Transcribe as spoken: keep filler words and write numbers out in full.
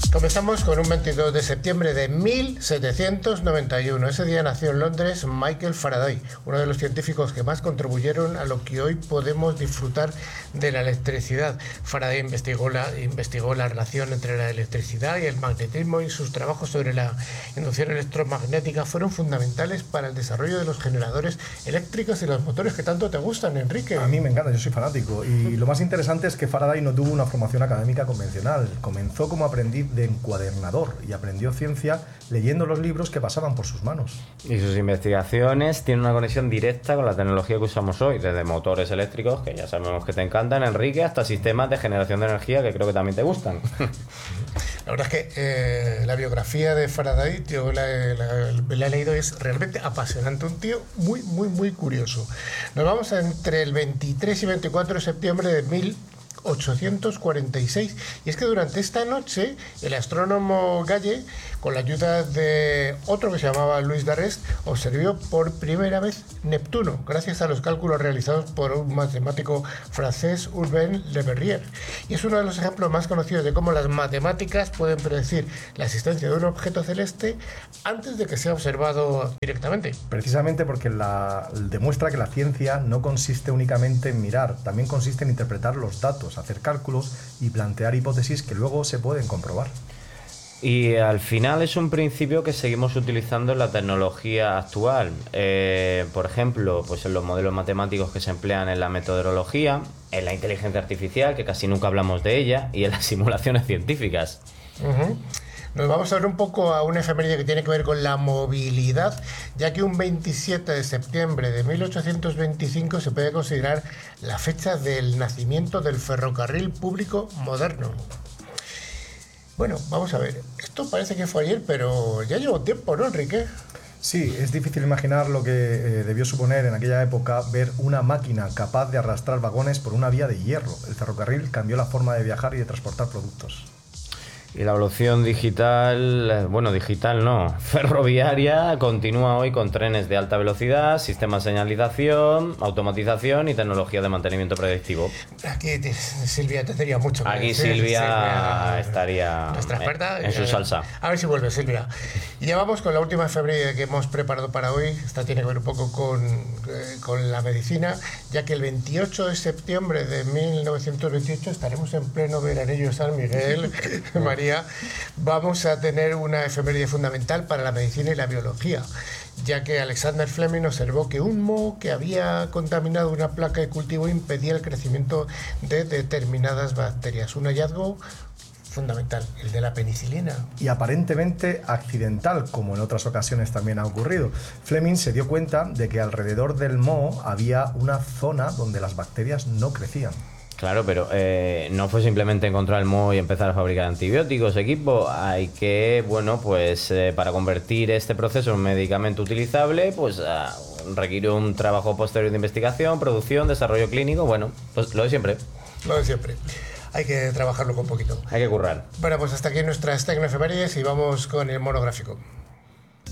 Comenzamos con un veintidós de septiembre de mil setecientos noventa y uno. Ese día nació en Londres Michael Faraday, uno de los científicos que más contribuyeron a lo que hoy podemos disfrutar de la electricidad. Faraday investigó la, investigó la relación entre la electricidad y el magnetismo, y sus trabajos sobre la inducción electromagnética fueron fundamentales para el desarrollo de los generadores eléctricos y los motores que tanto te gustan, Enrique. A mí me encanta, yo soy fanático. Y lo más interesante es que Faraday no tuvo una formación académica convencional. Comenzó como aprendiz de encuadernador y aprendió ciencia leyendo los libros que pasaban por sus manos. Y sus investigaciones tienen una conexión directa con la tecnología que usamos hoy, desde motores eléctricos, que ya sabemos que te encantan, Enrique, hasta sistemas de generación de energía, que creo que también te gustan. La verdad es que eh, la biografía de Faraday, yo la, la, la he leído, es realmente apasionante. Un tío muy, muy, muy curioso. Nos vamos entre el veintitrés y veinticuatro de septiembre de mil ochocientos cuarenta y seis, y es que durante esta noche el astrónomo Galle, con la ayuda de otro que se llamaba Louis Darrest, observó por primera vez Neptuno, gracias a los cálculos realizados por un matemático francés, Urbain Le Verrier. Y es uno de los ejemplos más conocidos de cómo las matemáticas pueden predecir la existencia de un objeto celeste antes de que sea observado directamente. Precisamente porque la, demuestra que la ciencia no consiste únicamente en mirar, también consiste en interpretar los datos, hacer cálculos y plantear hipótesis que luego se pueden comprobar. Y al final es un principio que seguimos utilizando en la tecnología actual. Eh, por ejemplo, pues en los modelos matemáticos que se emplean en la metodología, en la inteligencia artificial, que casi nunca hablamos de ella, y en las simulaciones científicas. Uh-huh. Nos vamos a ver un poco a una efeméride que tiene que ver con la movilidad, ya que un veintisiete de septiembre de mil ochocientos veinticinco se puede considerar la fecha del nacimiento del ferrocarril público moderno. Bueno, vamos a ver, esto parece que fue ayer, pero ya llevó tiempo, ¿no, Enrique? Sí, es difícil imaginar lo que eh, debió suponer en aquella época ver una máquina capaz de arrastrar vagones por una vía de hierro. El ferrocarril cambió la forma de viajar y de transportar productos. Y la evolución digital, bueno, digital no, ferroviaria, continúa hoy con trenes de alta velocidad, sistemas de señalización, automatización y tecnología de mantenimiento predictivo. Aquí Silvia tendría mucho que Aquí decir. Silvia, Silvia estaría nuestra experta, en, en su salsa. A ver si vuelve, Silvia. Y ya vamos con la última efeméride que hemos preparado para hoy. Esta tiene que ver un poco con, eh, con la medicina, ya que el veintiocho de septiembre de mil novecientos veintiocho estaremos en pleno veranillo de San Miguel, María. Vamos a tener una efeméride fundamental para la medicina y la biología, ya que Alexander Fleming observó que un moho que había contaminado una placa de cultivo impedía el crecimiento de determinadas bacterias. Un hallazgo fundamental, el de la penicilina. Y aparentemente accidental, como en otras ocasiones también ha ocurrido. Fleming se dio cuenta de que alrededor del moho había una zona donde las bacterias no crecían. Claro, pero eh, no fue simplemente encontrar el moho y empezar a fabricar antibióticos, equipo. Hay que, bueno, pues eh, para convertir este proceso en un medicamento utilizable, pues uh, requiere un trabajo posterior de investigación, producción, desarrollo clínico, bueno, pues lo de siempre. Lo de siempre. Hay que trabajarlo con poquito. Hay que currar. Bueno, pues hasta aquí nuestras tecnoefemérides y vamos con el monográfico.